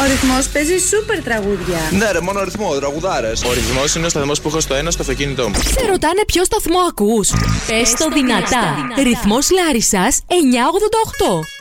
Ο Ρυθμός παίζει σούπερ τραγούδια. Ναι, ρε, μόνο ρυθμό, τραγουδάρες. Ο Ρυθμός είναι ο σταθμός που έχω στο ένα στο αυτοκίνητό μου. Σε ρωτάνε ποιο σταθμό ακούς? Πες το δυνατά. Ρυθμός Λάρισσας 988.